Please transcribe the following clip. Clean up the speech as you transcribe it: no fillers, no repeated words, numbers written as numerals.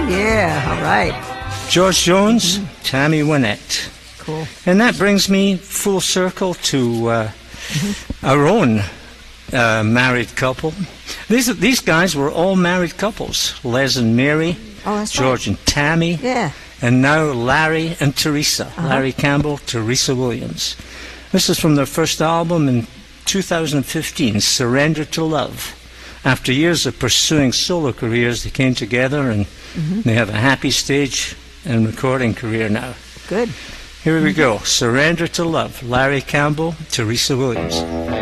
Yeah, all right. George Jones, Tammy Wynette. Cool. And that brings me full circle to our own married couple. These guys were all married couples. Les and Mary, Oh, that's George and Tammy, Yeah. and now Larry and Teresa. Larry Campbell, Teresa Williams. This is from their first album in 2015, Surrender to Love. After years of pursuing solo careers, they came together and they have a happy stage and recording career now. Good. Here we go. Surrender to Love. Larry Campbell, Teresa Williams.